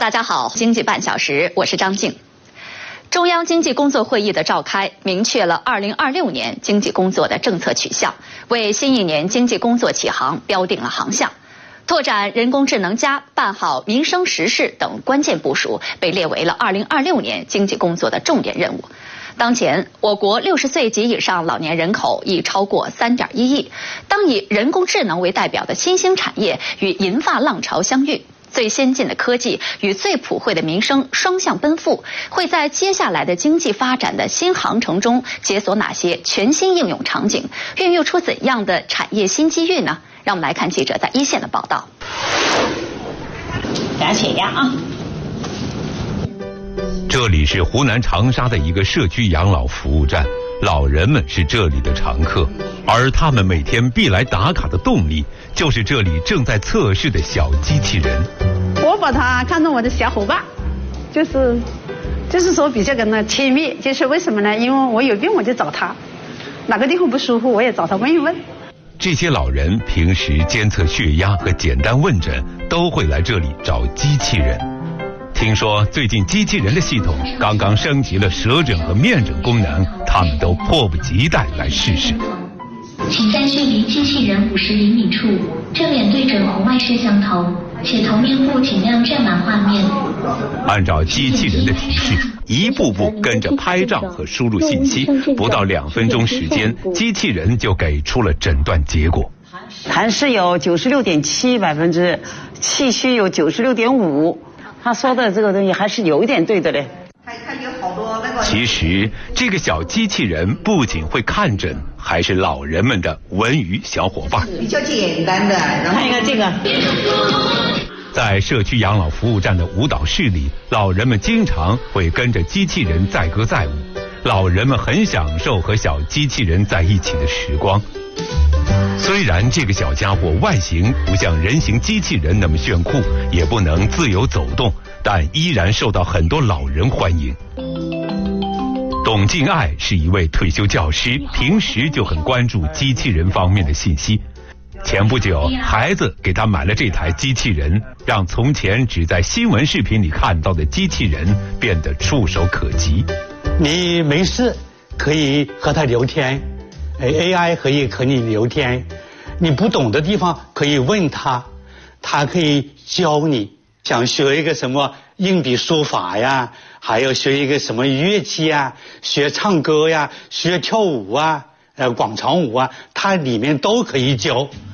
大家好，经济半小时，我是张静。中央经济工作会议的召开，明确了2026年经济工作的政策取向，为新一年经济工作起航标定了航向。拓展人工智能加、办好民生时事等关键部署，被列为了2026年经济工作的重点任务。当前，我国60岁及以上老年人口已超过3.1亿。当以人工智能为代表的新兴产业与银发浪潮相遇，最先进的科技与最普惠的民生双向奔赴，会在接下来的经济发展的新航程中解锁哪些全新应用场景，孕育出怎样的产业新机遇呢？让我们来看记者在一线的报道。量血压啊！ 这里是湖南长沙的一个社区养老服务站，老人们是这里的常客，而他们每天必来打卡的动力，就是这里正在测试的小机器人。 我把它看成我的小伙伴，就是说比较跟他亲密。就是为什么呢？因为我有病我就找他，哪个地方不舒服我也找他问一问。 这些老人平时监测血压和简单问诊都会来这里找机器人。听说最近机器人的系统刚刚升级了舌诊和面诊功能，他们都迫不及待来试试。 请在距离机器人50厘米处，正脸对准红外摄像头，且头面部尽量占满画面。 按照机器人的提示，一步步跟着拍照和输入信息，不到2分钟时间，机器人就给出了诊断结果。 痰湿有96.7%，气虚有96.5%。他说的这个东西还是有一点对的嘞。 其实这个小机器人不仅会看诊，还是老人们的文娱小伙伴。 比较简单的，然后看一个这个。 在社区养老服务站的舞蹈室里，老人们经常会跟着机器人载歌载舞。老人们很享受和小机器人在一起的时光。虽然这个小家伙外形不像人形机器人那么炫酷，也不能自由走动，但依然受到很多老人欢迎。董静爱是一位退休教师，平时就很关注机器人方面的信息。前不久，孩子给他买了这台机器人，让从前只在新闻视频里看到的机器人变得触手可及。 你没事可以和他聊天，AI 可以和你聊天，你不懂的地方可以问他，他可以教你。想学一个什么硬笔书法呀，还有学一个什么乐器呀，学唱歌呀，学跳舞啊，广场舞啊，它里面都可以教。